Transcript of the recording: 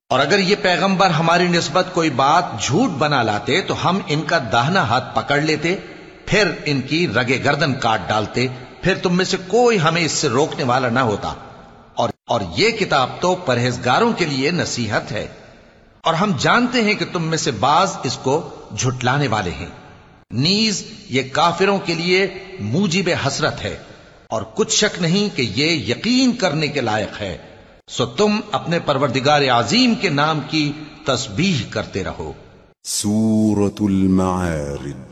और अगर ये पैगंबर हमारी निस्बत कोई बात झूठ बना लाते तो हम इनका दाहिना हाथ पकड़ लेते, फिर इनकी रगे गर्दन काट डालते, फिर तुम में से कोई हमें इससे रोकने वाला ना होता। और ये किताब तो परहेजगारों के लिए नसीहत है, और हम जानते हैं कि तुम में से बाज इसको झुटलाने वाले हैं। नीज ये काफिरों के लिए मूजिब हसरत है, और कुछ शक नहीं कि ये यकीन करने के लायक है। सो तुम अपने परवरदिगार आजीम के नाम की तस्बीह करते रहो। सूरतुल मारिज